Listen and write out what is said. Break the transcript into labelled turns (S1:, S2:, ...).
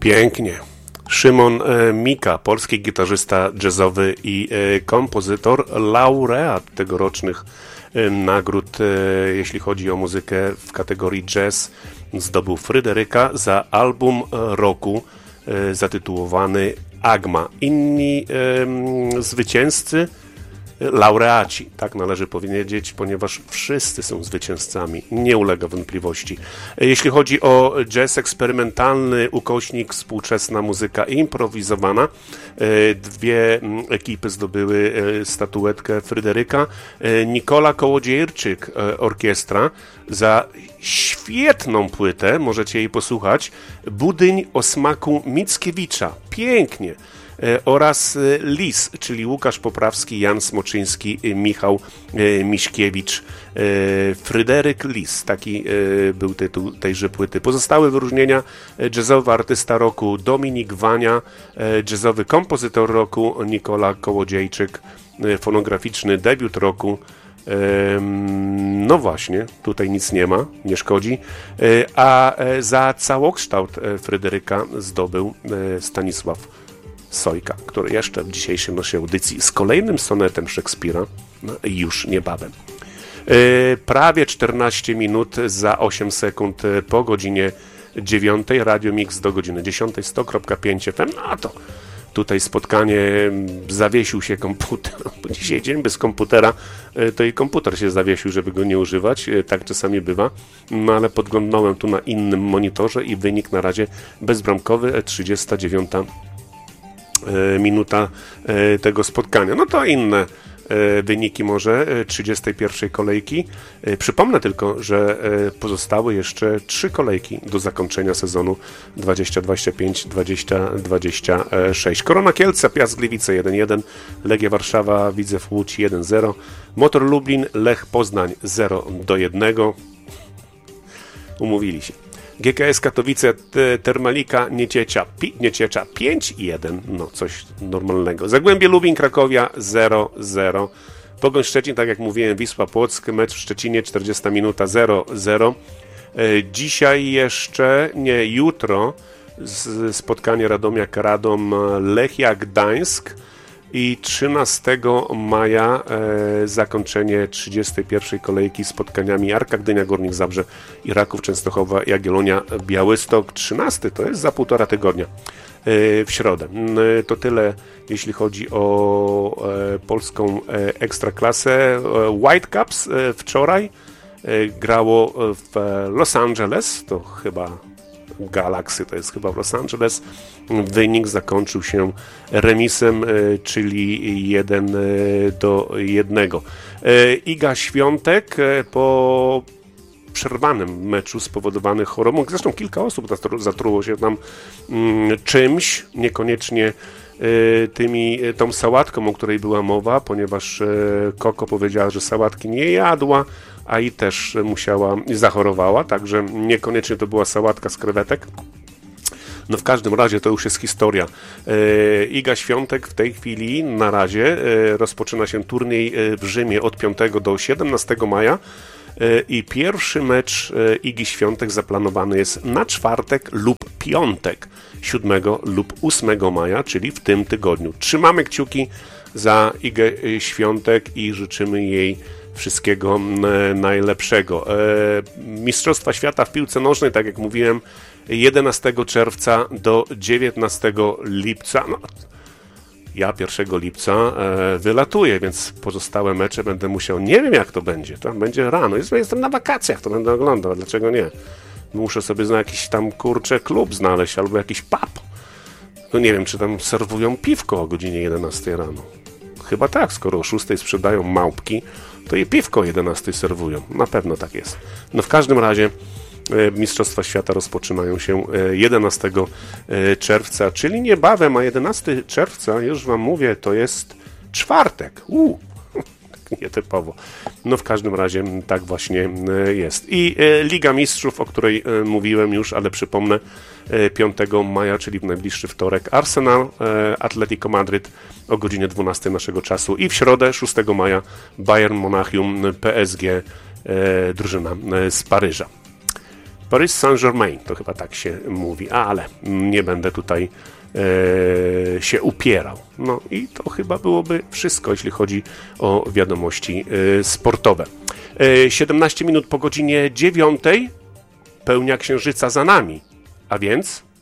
S1: Pięknie. Szymon Mika, polski gitarzysta jazzowy i kompozytor, laureat tegorocznych nagród, jeśli chodzi o muzykę w kategorii jazz, zdobył Fryderyka za album roku zatytułowany Agma. Inni zwycięzcy, laureaci, tak należy powiedzieć, ponieważ wszyscy są zwycięzcami, nie ulega wątpliwości. Jeśli chodzi o jazz eksperymentalny, ukośnik współczesna muzyka improwizowana, dwie ekipy zdobyły statuetkę Fryderyka. Nikola Kołodziejczyk, orkiestra, za świetną płytę, możecie jej posłuchać, Budyń o smaku Mickiewicza, pięknie. Oraz Lis, czyli Łukasz Poprawski, Jan Smoczyński, Michał Miśkiewicz, Fryderyk Lis, taki był tytuł tejże płyty. Pozostałe wyróżnienia: jazzowy artysta roku Dominik Wania, jazzowy kompozytor roku Nikola Kołodziejczyk, fonograficzny debiut roku. No właśnie, tutaj nic nie ma, nie szkodzi. A za całokształt Fryderyka zdobył Stanisław Sojka, który jeszcze w dzisiejszej naszej audycji z kolejnym sonetem Szekspira, już niebawem. Prawie 14 minut za 8 sekund po godzinie 9, Radio Mix do godziny 10, 100.5 FM, no to tutaj spotkanie, zawiesił się komputer, bo dzisiaj dzień bez komputera, to i komputer się zawiesił, żeby go nie używać, tak czasami bywa, no ale podglądnąłem tu na innym monitorze i wynik na razie bezbramkowy, 39 minuta tego spotkania. No to inne wyniki może 31 kolejki. Przypomnę tylko, że pozostały jeszcze 3 kolejki do zakończenia sezonu 2025-2026. Korona Kielce, Piast Gliwice 1-1, Legia Warszawa, Widzew Łódź 1-0, Motor Lublin, Lech Poznań 0-1. Umówili się. GKS Katowice, Termalika, Nieciecza 5-1, no coś normalnego. Zagłębie Lubin, Krakowia 0-0. Pogoń Szczecin, tak jak mówiłem, Wisła Płock, mecz w Szczecinie, 40 minuta 0-0. Dzisiaj jeszcze, nie, jutro spotkanie Radomiak-Radom, Lechia Gdańsk i 13 maja zakończenie 31 kolejki spotkaniami Arka Gdynia, Górnik Zabrze i Raków Częstochowa, Jagiellonia, Białystok. 13 to jest za 1,5 tygodnia w środę. To tyle, jeśli chodzi o polską ekstraklasę. Whitecaps wczoraj grało w Los Angeles, to chyba Galaxy, to jest chyba w Los Angeles. Wynik zakończył się remisem, czyli 1-1. Iga Świątek po przerwanym meczu spowodowanym chorobą, zresztą kilka osób zatruło się tam czymś, niekoniecznie tą sałatką, o której była mowa, ponieważ Koko powiedziała, że sałatki nie jadła, a i też zachorowała, także niekoniecznie to była sałatka z krewetek. No w każdym razie to już jest historia. Iga Świątek w tej chwili na razie rozpoczyna się turniej w Rzymie od 5 do 17 maja i pierwszy mecz Igi Świątek zaplanowany jest na czwartek lub piątek 7 lub 8 maja, czyli w tym tygodniu. Trzymamy kciuki za Igę Świątek i życzymy jej wszystkiego najlepszego. Mistrzostwa Świata w piłce nożnej, tak jak mówiłem, 11 czerwca do 19 lipca. No, ja 1 lipca wylatuję, więc pozostałe mecze będę musiał, nie wiem jak to będzie, to będzie rano, jestem na wakacjach, to będę oglądał, dlaczego nie? Muszę sobie jakiś tam, klub znaleźć, albo jakiś pub. No nie wiem, czy tam serwują piwko o godzinie 11 rano. Chyba tak, skoro o 6 sprzedają małpki, to i piwko o 11 serwują. Na pewno tak jest. No w każdym razie Mistrzostwa Świata rozpoczynają się 11 czerwca, czyli niebawem, a 11 czerwca, już wam mówię, to jest czwartek. Nietypowo. No w każdym razie tak właśnie jest. I Liga Mistrzów, o której mówiłem już, ale przypomnę, 5 maja, czyli w najbliższy wtorek, Arsenal, Atletico Madryt o godzinie 12 naszego czasu i w środę 6 maja Bayern Monachium, PSG, drużyna z Paryża. Paris Saint-Germain, to chyba tak się mówi, ale nie będę tutaj się upierał. No i to chyba byłoby wszystko, jeśli chodzi o wiadomości sportowe. 17 minut po godzinie 9, pełnia księżyca za nami, a więc